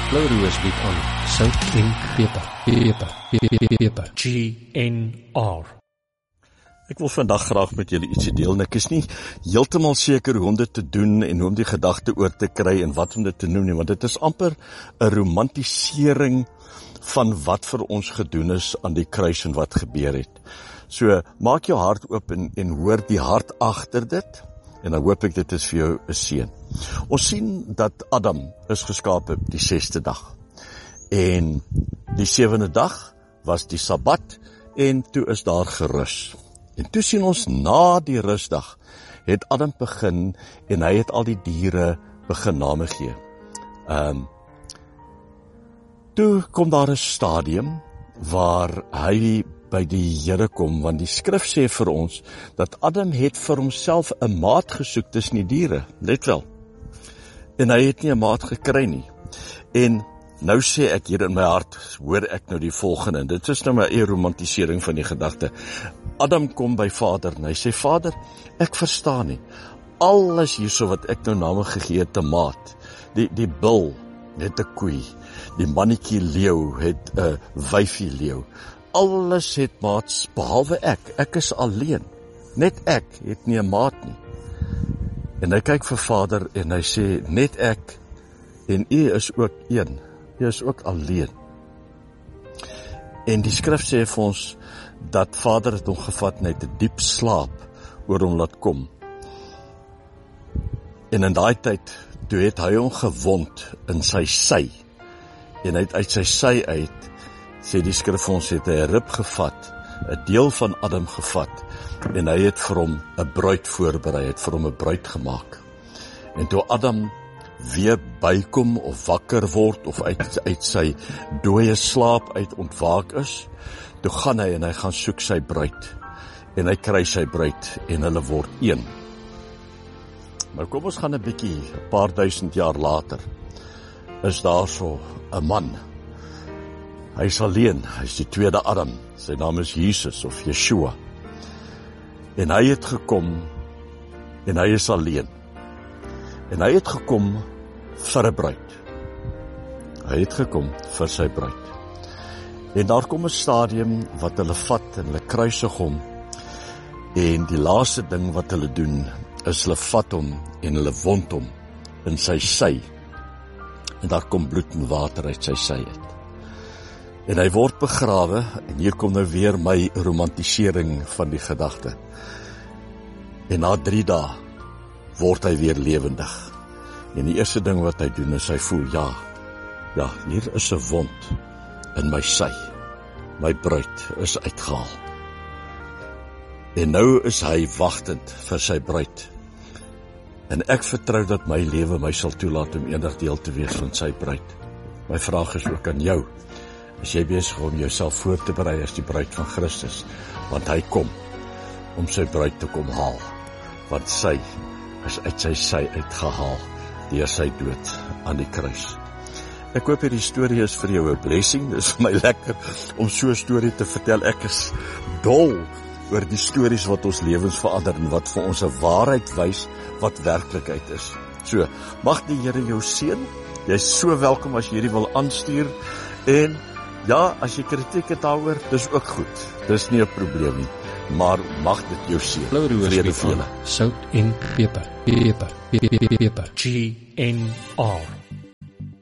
Flowroos bied aan sout en peper. GNR. Ek wil vandag graag met julle ietsie deel en ek is nie heeltemal seker hoe om dit te doen en hoe om die gedagte oor te kry en wat om dit te noem nie, want dit is amper 'n romantisering van wat vir ons gedoen is aan die kruis en wat gebeur het. So, maak jou hart oop en hoor die hart agter dit, en dan hoop ek dit is vir jou 'n seën. Ons sien dat Adam is geskape die 6de dag, en die 7de dag was die Sabbat, en toe is daar gerus. En toe sien ons na die rusdag, het Adam begin, en hy het al die diere begin name gee. Toe kom daar 'n stadium, waar hy by die Here kom, want die skrif sê vir ons, dat Adam het vir homself 'n maat gesoek tussen die diere, let wel. En hy het nie 'n maat gekry nie. En nou sê ek hier in my hart, hoor ek nou die volgende, en dit is nou maar 'n romantisering van die gedagte. Adam kom by Vader, en hy sê, Vader, ek verstaan nie, alles hierso wat ek nou name gegee het, 'n maat, die bil het 'n koei, die mannetjie leeu het 'n wyfie leeu, alles het maats, behalwe ek is alleen, net ek het nie 'n maat nie. En hy kyk vir Vader, en hy sê, net ek, en u is ook een, u is ook alleen. En die skrif sê vir ons, dat Vader het hom gevat, en hy het 'n diep slaap oor hom laat kom. En in daai tyd, toe het hy hom gewond in sy sy, en hy het uit sy sy uit, sê die skrif vir ons, het hy 'n rib gevat, 'n deel van Adam gevat, en hy het vir hom 'n bruid voorberei, het vir hom 'n bruid gemaak. En toe Adam weer bykom, of wakker word, of uit sy dooie slaap uit ontwaak is, toe gaan hy en hy gaan soek sy bruid, en hy kry sy bruid, en hulle word een. Maar kom ons gaan 'n paar duisend jaar later, is daar so 'n man, hy is alleen, hy is die tweede Adam, sy naam is Jesus of Yeshua, en hy het gekom, en hy is alleen, en hy het gekom vir 'n bruid, hy het gekom vir sy bruid, en daar kom 'n stadium wat hulle vat, en hulle kruisig hom, en die laaste ding wat hulle doen, is hulle vat hom, en hulle wond hom, in sy sy, en daar kom bloed en water uit sy sy uit. En hy word begrawe, en hier kom nou weer my romantisering van die gedagte. En na 3 dae word hy weer lewendig. En die eerste ding wat hy doen is, hy voel, ja, hier is 'n wond in my sy. My bruid is uitgehaal. En nou is hy wagtend vir sy bruid. En ek vertrou dat my lewe my sal toelaat om eendag deel te wees van sy bruid. My vraag is ook aan jou. Is jy besig om jouself voor te berei as die bruid van Christus? Want hy kom om sy bruid te kom haal. Want sy is uit sy sy uitgehaal deur sy dood aan die kruis. Ek hoop hierdie storie is vir jou 'n blessing. Dit is vir my lekker om so 'n storie te vertel. Ek is dol oor die stories wat ons lewens verander en wat vir ons 'n waarheid wys wat werklikheid is. So, mag die Here jou seën. Jy is so welkom as jy hierdie wil aanstuur, en ja, as jy kritiek het daaroor, dis ook goed. Dis nie 'n probleem nie, maar mag dit jou seën. Flowroos bied aan sout en peper. GNR.